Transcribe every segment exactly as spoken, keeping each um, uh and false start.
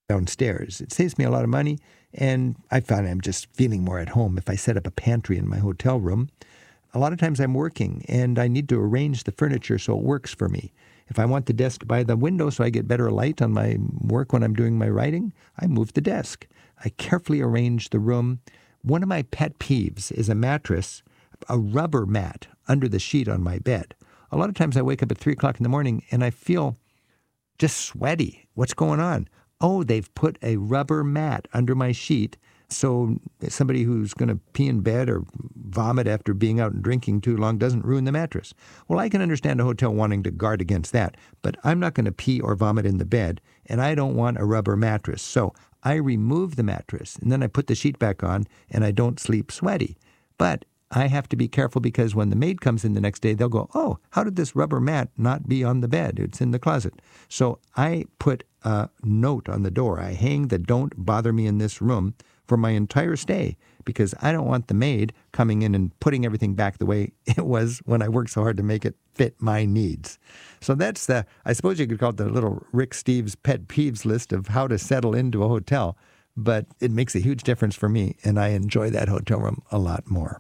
downstairs. It saves me a lot of money, and I find I'm just feeling more at home if I set up a pantry in my hotel room. A lot of times I'm working, and I need to arrange the furniture so it works for me. If I want the desk by the window so I get better light on my work when I'm doing my writing, I move the desk. I carefully arrange the room. One of my pet peeves is a mattress, a rubber mat under the sheet on my bed. A lot of times I wake up at three o'clock in the morning and I feel just sweaty. What's going on? Oh, they've put a rubber mat under my sheet so somebody who's going to pee in bed or vomit after being out and drinking too long doesn't ruin the mattress. Well, I can understand a hotel wanting to guard against that, but I'm not going to pee or vomit in the bed, and I don't want a rubber mattress. So I remove the mattress, and then I put the sheet back on, and I don't sleep sweaty. But I have to be careful because when the maid comes in the next day, they'll go, oh, how did this rubber mat not be on the bed? It's in the closet. So I put a note on the door. I hang the "Don't bother me in this room" for my entire stay because I don't want the maid coming in and putting everything back the way it was when I worked so hard to make it fit my needs. So that's the, I suppose you could call it the little Rick Steves pet peeves list of how to settle into a hotel, but it makes a huge difference for me, and I enjoy that hotel room a lot more.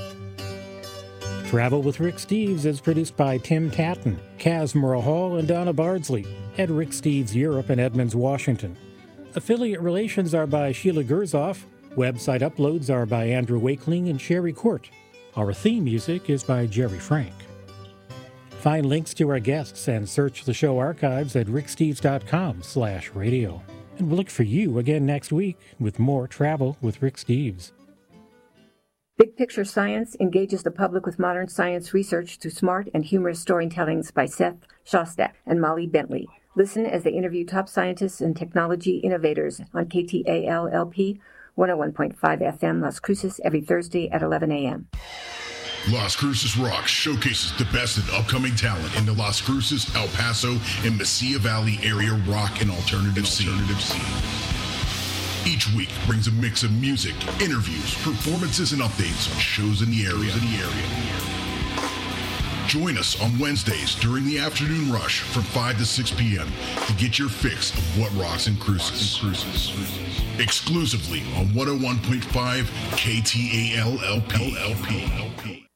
Travel with Rick Steves is produced by Tim Tatton, Kaz Murrell Hall, and Donna Bardsley at Rick Steves Europe in Edmonds, Washington. Affiliate relations are by Sheila Gerzoff. Website uploads are by Andrew Wakeling and Sherry Court. Our theme music is by Jerry Frank. Find links to our guests and search the show archives at ricksteves.com slash radio. And we'll look for you again next week with more Travel with Rick Steves. Big Picture Science engages the public with modern science research through smart and humorous storytellings by Seth Shostak and Molly Bentley. Listen as they interview top scientists and technology innovators on K T A L L P one oh one point five F M Las Cruces every Thursday at eleven a.m. Las Cruces Rocks showcases the best and upcoming talent in the Las Cruces, El Paso, and Mesilla Valley area rock and alternative scene. Alternative scene. Each week brings a mix of music, interviews, performances, and updates on shows in the area. In the area. Join us on Wednesdays during the afternoon rush from five to six p.m. to get your fix of what rocks in Cruces. Exclusively on one oh one point five K T A L L P.